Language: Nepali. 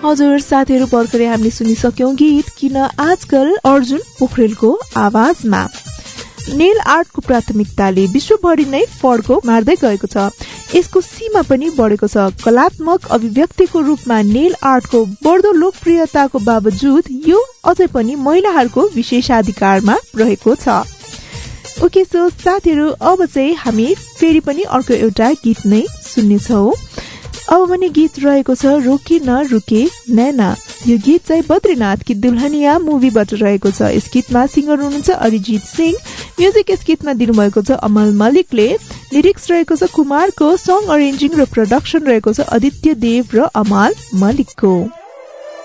हजुर साथीहरू, भर्खरै हामीले सुनिसक्यौं गीत किन आजकल अर्जुन पोखरेलको आवाजमा। नेल आर्टको प्राथमिकताले विश्वभरि नै फड्को मार्दै गएको छ। यसको सीमा पनि बढेको छ। कलात्मक अभिव्यक्तिको रूपमा नेल आर्टको बढ्दो लोकप्रियताको बावजुद यो अझै पनि महिलाहरूको विशेषाधिकारमा रहेको छ। ओके, सो साथीहरू, अब चाहिँ हामी फेरि पनि अर्को एउटा गीत नै सुन्नेछौँ। अब भने गीत रहेको छ रोके न रुके नैना। यो गीत चाहिँ बद्रीनाथ की दुल्हनिया मुभीबाट रहेको छ। यस गीतमा सिंगर हुनुहुन्छ अरिजित सिंह। म्युजिक यस गीतमा दिनुभएको छ अमल मलिकले। लिरिक्स रहेको छ कुमारको। सङ अरेन्जिङ र प्रोडक्सन रहेको छ आदित्य देव र अमल मलिकको।